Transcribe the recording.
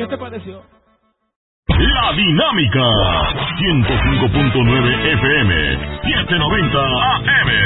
te pareció? La Dinámica 105.9 FM 790 AM